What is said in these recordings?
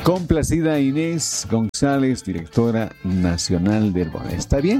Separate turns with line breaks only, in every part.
Complacida Inés González, directora nacional del BONE. ¿Está bien?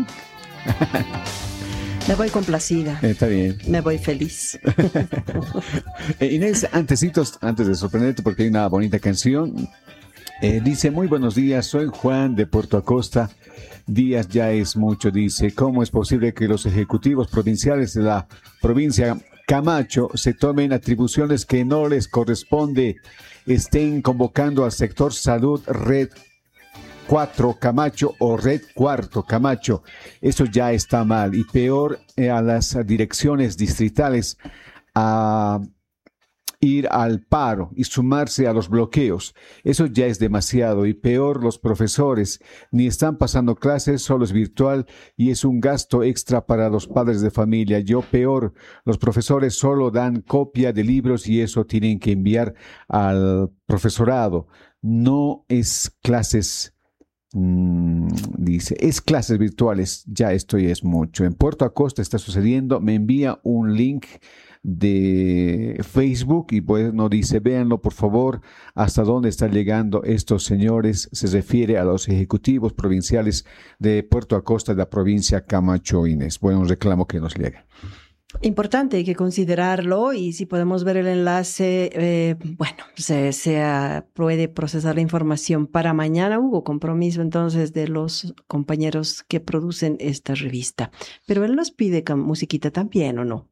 Me voy complacida.
Está bien.
Me voy feliz.
Inés, antes de sorprenderte, porque hay una bonita canción, dice: muy buenos días, soy Juan de Puerto Acosta. Días ya es mucho, dice. ¿Cómo es posible que los ejecutivos provinciales de la provincia Camacho se tomen atribuciones que no les corresponde? Estén convocando al sector salud Red 4 Camacho o Red Cuarto Camacho. Eso ya está mal. Y peor, a las direcciones distritales a ir al paro y sumarse a los bloqueos. Eso ya es demasiado. Y peor, los profesores ni están pasando clases, solo es virtual y es un gasto extra para los padres de familia. Peor, los profesores solo dan copia de libros y eso tienen que enviar al profesorado. No es clases, dice, es clases virtuales. Ya esto ya es mucho. En Puerto Acosta está sucediendo. Me envía un link de Facebook y pues no dice: véanlo por favor, hasta dónde están llegando estos señores. Se refiere a los ejecutivos provinciales de Puerto Acosta, de la provincia Camacho. Inés, bueno, un reclamo que nos llega.
Importante, hay que considerarlo, y si podemos ver el enlace, se puede procesar la información para mañana. Hubo compromiso entonces de los compañeros que producen esta revista, pero él nos pide musiquita también, ¿o no?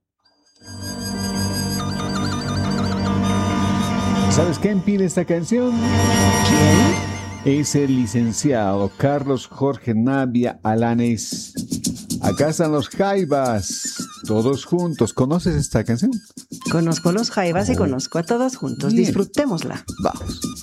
¿Sabes quién pide esta canción?
¿Quién?
Es el licenciado Carlos Jorge Navia Alanes. Acá están los Jaivas, todos juntos. ¿Conoces esta canción?
Conozco los Jaivas y conozco a todos juntos.
Bien.
Disfrutémosla.
Vamos.